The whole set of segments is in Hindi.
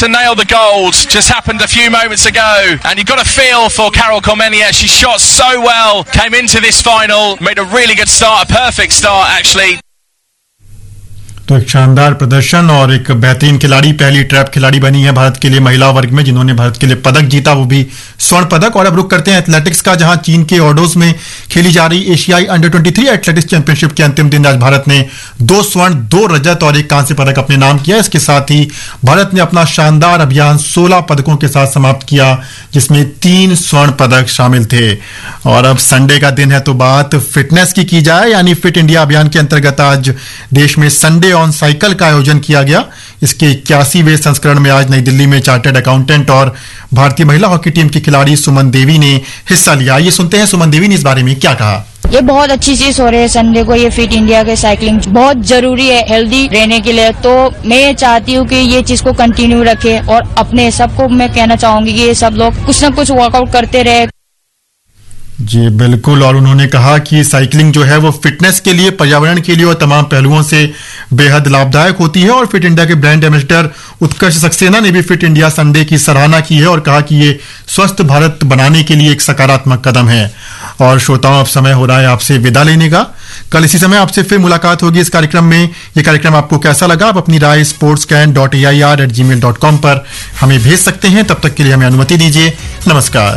to nail the gold. Just happened a few moments ago, and you've got a feel for Carol Cormenier. She shot so well, came into this final, made a really good start, a perfect start actually. तो एक शानदार प्रदर्शन और एक बेहतरीन खिलाड़ी, पहली ट्रैप खिलाड़ी बनी है भारत के लिए महिला वर्ग में, जिन्होंने भारत के लिए पदक जीता, वो भी स्वर्ण पदक। और अब रुक करते हैं एथलेटिक्स का, जहां चीन के ऑर्डोज में खेली जा रही एशियाई अंडर 23 एथलेटिक्स चैंपियनशिप के अंतिम दिन आज भारत ने 2 स्वर्ण, 2 रजत और 1 कांस्य पदक अपने नाम किया। इसके साथ ही भारत ने अपना शानदार अभियान 16 पदकों के साथ समाप्त किया, जिसमें 3 स्वर्ण पदक शामिल थे। और अब संडे का दिन है तो बात फिटनेस की जाए, यानी फिट इंडिया अभियान के अंतर्गत आज देश में संडे ऑन साइकिल का आयोजन किया गया। इसके 81वें संस्करण में आज नई दिल्ली में चार्टर्ड अकाउंटेंट और भारतीय महिला हॉकी टीम की खिलाड़ी सुमन देवी ने हिस्सा लिया। ये सुनते हैं सुमन देवी ने इस बारे में क्या कहा। ये बहुत अच्छी चीज हो रही है संडे को, ये फिट इंडिया के साइकिलिंग बहुत जरूरी है हेल्दी रहने के लिए। तो मैं ये चाहती हूँ कि ये चीज को कंटिन्यू रखे और अपने सबको मैं कहना चाहूंगी कि ये सब लोग कुछ न कुछ वर्कआउट करते रहे। जी बिल्कुल, और उन्होंने कहा कि साइकिलिंग जो है वो फिटनेस के लिए, पर्यावरण के लिए और तमाम पहलुओं से बेहद लाभदायक होती है। और फिट इंडिया के ब्रांड एम्बेसडर उत्कर्ष सक्सेना ने भी फिट इंडिया संडे की सराहना की है और कहा कि ये स्वस्थ भारत बनाने के लिए एक सकारात्मक कदम है। और श्रोताओं, अब समय हो रहा है आपसे विदा लेने का। कल इसी समय आपसे फिर मुलाकात होगी इस कार्यक्रम में। ये कार्यक्रम आपको कैसा लगा, आप अपनी राय sportscan.air@gmail.com पर हमें भेज सकते हैं। तब तक के लिए हमें अनुमति दीजिए। नमस्कार।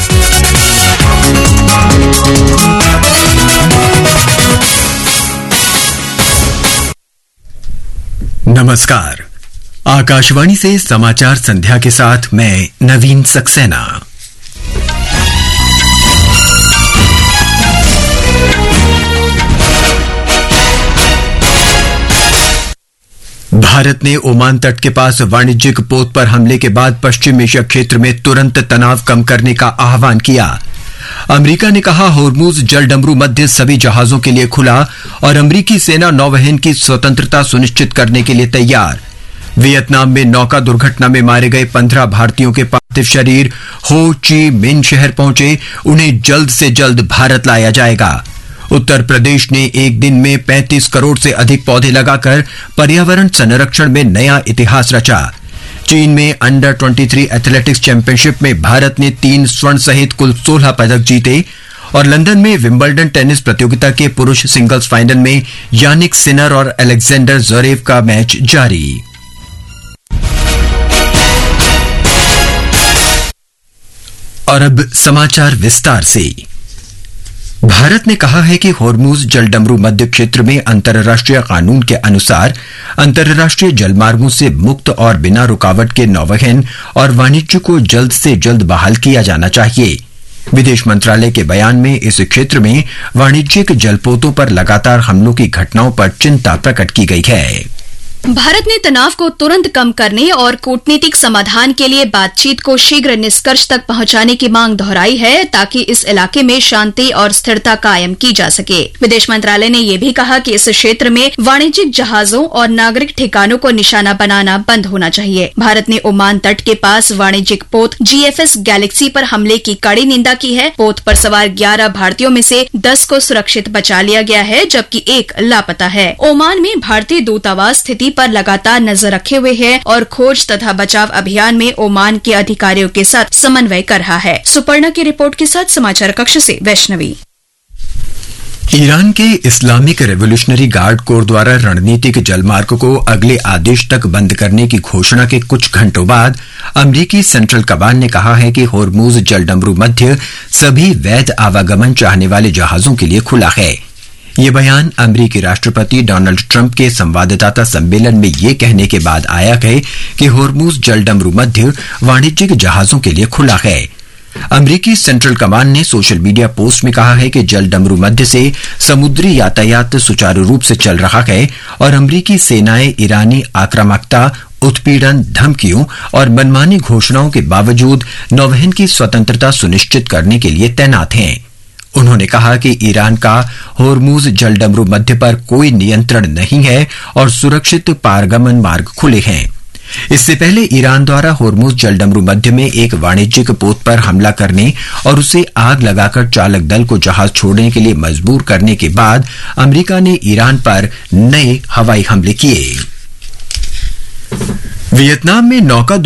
नमस्कार। आकाशवाणी से समाचार संध्या के साथ मैं नवीन सक्सेना। भारत ने ओमान तट के पास वाणिज्यिक पोत पर हमले के बाद पश्चिम एशिया क्षेत्र में तुरंत तनाव कम करने का आह्वान किया। अमेरिका ने कहा होर्मुज जलडमरू मध्य सभी जहाजों के लिए खुला और अमेरिकी सेना नौवहन की स्वतंत्रता सुनिश्चित करने के लिए तैयार। वियतनाम में नौका दुर्घटना में मारे गए 15 भारतीयों के पार्थिव शरीर हो ची मिन शहर पहुंचे, उन्हें जल्द से जल्द भारत लाया जाएगा। उत्तर प्रदेश ने एक दिन में 35 करोड़ से अधिक पौधे लगाकर पर्यावरण संरक्षण में नया इतिहास रचा। चीन में अंडर 23 एथलेटिक्स चैंपियनशिप में भारत ने 3 स्वर्ण सहित कुल 16 पदक जीते। और लंदन में विंबलडन टेनिस प्रतियोगिता के पुरुष सिंगल्स फाइनल में यानिक सिनर और अलेक्जेंडर ज़वेरेव का मैच जारी। और अब समाचार विस्तार से। भारत ने कहा है कि होर्मुज जलडमरू मध्य क्षेत्र में अंतर्राष्ट्रीय कानून के अनुसार अंतर्राष्ट्रीय जलमार्गों से मुक्त और बिना रुकावट के नौवहन और वाणिज्य को जल्द से जल्द बहाल किया जाना चाहिए। विदेश मंत्रालय के बयान में इस क्षेत्र में वाणिज्यिक जलपोतों पर लगातार हमलों की घटनाओं पर चिंता प्रकट की गई है। भारत ने तनाव को तुरंत कम करने और कूटनीतिक समाधान के लिए बातचीत को शीघ्र निष्कर्ष तक पहुंचाने की मांग दोहराई है, ताकि इस इलाके में शांति और स्थिरता कायम की जा सके। विदेश मंत्रालय ने यह भी कहा कि इस क्षेत्र में वाणिज्यिक जहाजों और नागरिक ठिकानों को निशाना बनाना बंद होना चाहिए। भारत ने ओमान तट के पास वाणिज्यिक पोत GFS गैलेक्सी पर हमले की कड़ी निंदा की है। पोत पर सवार 11 भारतीयों में से 10 को सुरक्षित बचा लिया गया है, जबकि 1 लापता है। ओमान में भारतीय दूतावास स्थिति पर लगातार नजर रखे हुए है और खोज तथा बचाव अभियान में ओमान के अधिकारियों के साथ समन्वय कर रहा है। सुपर्णा की रिपोर्ट के साथ समाचार कक्ष से वैष्णवी। ईरान के इस्लामिक रेवोल्यूशनरी गार्ड कोर द्वारा रणनीतिक जलमार्ग को अगले आदेश तक बंद करने की घोषणा के कुछ घंटों बाद अमरीकी सेंट्रल कमांड ने कहा है कि होर्मुज जलडमरू मध्य सभी वैध आवागमन चाहने वाले जहाजों के लिए खुला है। ये बयान अमेरिकी राष्ट्रपति डोनाल्ड ट्रंप के संवाददाता सम्मेलन में ये कहने के बाद आया है कि होर्मुज जलडमरू मध्य वाणिज्यिक जहाजों के लिए खुला है। अमेरिकी सेंट्रल कमांड ने सोशल मीडिया पोस्ट में कहा है कि जलडमरू मध्य से समुद्री यातायात सुचारू रूप से चल रहा है और अमेरिकी सेनाएं ईरानी आक्रामकता, उत्पीड़न, धमकियों और मनमानी घोषणाओं के बावजूद नौवहन की स्वतंत्रता सुनिश्चित करने के लिए तैनात हैं। उन्होंने कहा कि ईरान का होर्मुज जलडमरू मध्य पर कोई नियंत्रण नहीं है और सुरक्षित पारगमन मार्ग खुले हैं। इससे पहले ईरान द्वारा होर्मुज जलडमरू मध्य में एक वाणिज्यिक पोत पर हमला करने और उसे आग लगाकर चालक दल को जहाज छोड़ने के लिए मजबूर करने के बाद अमेरिका ने ईरान पर नए हवाई हमले किए। वियतनाम में नौका